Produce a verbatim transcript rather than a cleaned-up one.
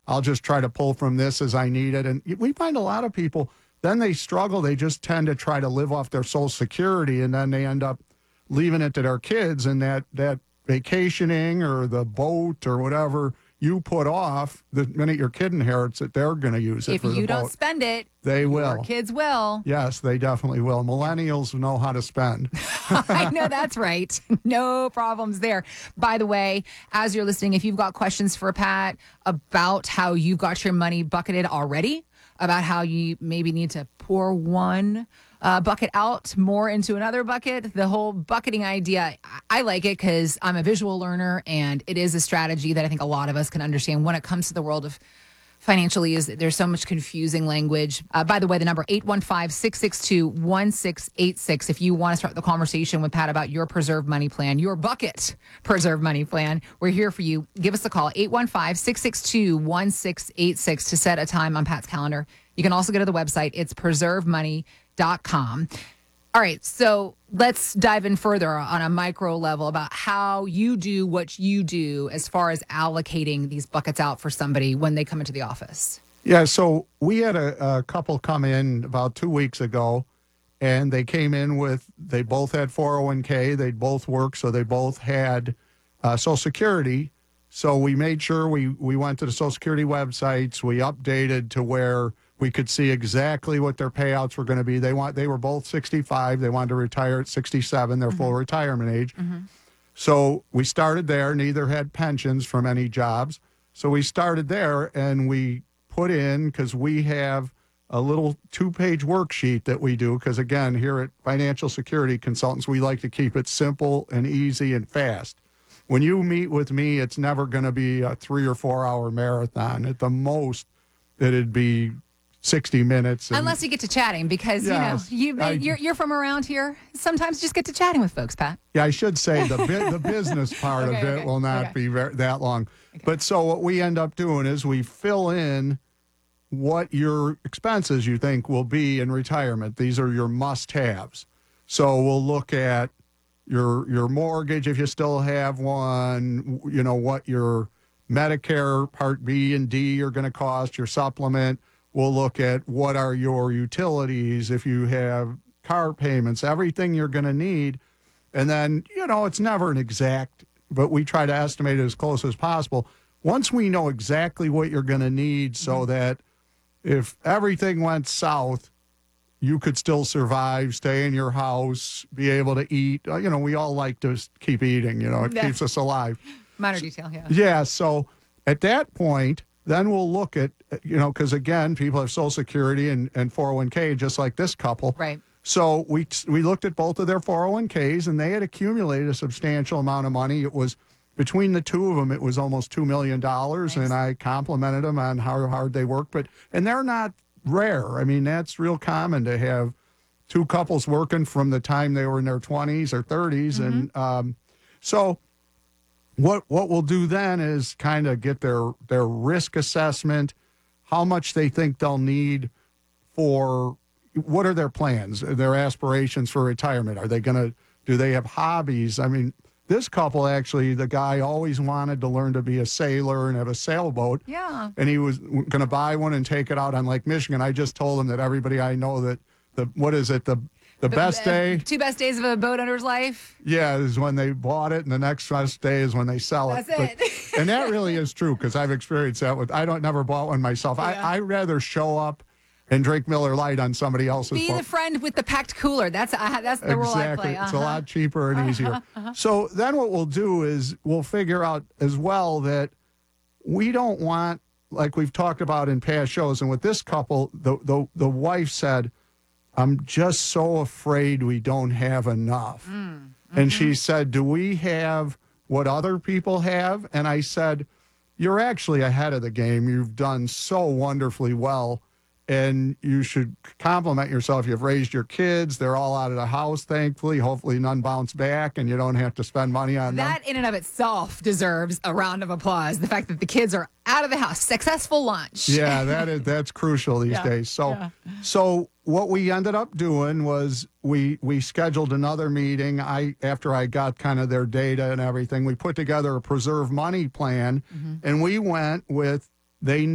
I'll just try to pull from this as I need it. And we find a lot of people, then they struggle. They just tend to try to live off their Social Security, and then they end up leaving it to their kids, and that, that vacationing or the boat or whatever you put off, the minute your kid inherits it, they're going to use it if for the boat. If you don't spend it, they will. Your kids will. Yes, they definitely will. Millennials know how to spend. I know that's right. No problems there. By the way, as you're listening, if you've got questions for Pat about how you've got your money bucketed already, about how you maybe need to pour one uh, bucket out more into another bucket, the whole bucketing idea, I like it because I'm a visual learner, and it is a strategy that I think a lot of us can understand when it comes to the world of financially. Is there's so much confusing language. Uh, by the way, the number eight one five, six six two, one six eight six. If you want to start the conversation with Pat about your preserve money plan, your bucket preserve money plan, we're here for you. Give us a call, eight one five, six six two, one six eight six, to set a time on Pat's calendar. You can also go to the website. It's preserve money dot com. All right, so let's dive in further on a micro level about how you do what you do as far as allocating these buckets out for somebody when they come into the office. Yeah, so we had a, a couple come in about two weeks ago, and they came in with, they both had four oh one k, they both worked, so they both had uh, Social Security. So we made sure we, we went to the Social Security websites, we updated to where we could see exactly what their payouts were going to be. They want they were both sixty-five. They wanted to retire at sixty-seven, their mm-hmm. full retirement age. Mm-hmm. So we started there. Neither had pensions from any jobs. So we started there, and we put in, because we have a little two-page worksheet that we do, because, again, here at Financial Security Consultants, we like to keep it simple and easy and fast. When you meet with me, it's never going to be a three- or four-hour marathon. At the most, it'd be sixty minutes. And, unless you get to chatting, because, yes, you know, you, I, you're, you're from around here. Sometimes you just get to chatting with folks, Pat. Yeah, I should say the bi- the business part okay, of it okay, will not okay. be very, that long. Okay. But so what we end up doing is we fill in what your expenses you think will be in retirement. These are your must-haves. So we'll look at your your mortgage, if you still have one, you know, what your Medicare Part B and D are going to cost, your supplement. We'll look at what are your utilities, if you have car payments, everything you're going to need. And then, you know, it's never an exact, but we try to estimate it as close as possible. Once we know exactly what you're going to need, so mm-hmm. that if everything went south, you could still survive, stay in your house, be able to eat. You know, we all like to keep eating, you know, it yeah. keeps us alive. Minor detail, yeah. Yeah, so at that point, then we'll look at, you know, because, again, people have Social Security and, and four oh one k, just like this couple. Right. So we we looked at both of their four oh one k's, and they had accumulated a substantial amount of money. It was, between the two of them, it was almost two million dollars, nice. And I complimented them on how hard they worked. But and they're not rare. I mean, that's real common to have two couples working from the time they were in their twenties or thirties. Mm-hmm. And um, so what what we'll do then is kind of get their, their risk assessment, how much they think they'll need for, what are their plans, their aspirations for retirement? Are they going to, do they have hobbies? I mean, this couple, actually, the guy always wanted to learn to be a sailor and have a sailboat. Yeah. And he was going to buy one and take it out on Lake Michigan. I just told him that everybody I know that, the what is it, the the, the best day? Two best days of a boat owner's life? Yeah, is when they bought it, and the next best day is when they sell it. That's it. But, and that really is true, because I've experienced that with, I don't never bought one myself. Yeah. I, I'd rather show up and drink Miller Lite on somebody else's Be boat. the friend with the packed cooler. That's uh, that's the exactly. role I play. Uh-huh. It's a lot cheaper and easier. Uh-huh. Uh-huh. So then what we'll do is we'll figure out as well that we don't want, like we've talked about in past shows, and with this couple, the the, the wife said, I'm just so afraid we don't have enough. Mm, mm-hmm. And she said, do we have what other people have? And I said, you're actually ahead of the game. You've done so wonderfully well. And you should compliment yourself. You've raised your kids. They're all out of the house, thankfully. Hopefully none bounce back and you don't have to spend money on that them. That in and of itself deserves a round of applause. The fact that the kids are out of the house. Successful lunch. Yeah, that is that's crucial these yeah, days. So yeah. so what we ended up doing was we we scheduled another meeting. I after I got kind of their data and everything, we put together a preserve money plan, mm-hmm. and we went with they